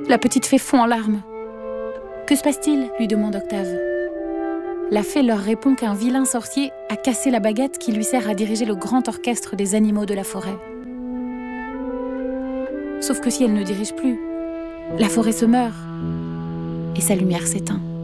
La petite fée fond en larmes. « Que se passe-t-il » lui demande Octave. La fée leur répond qu'un vilain sorcier a cassé la baguette qui lui sert à diriger le grand orchestre des animaux de la forêt. Sauf que si elle ne dirige plus, la forêt se meurt et sa lumière s'éteint.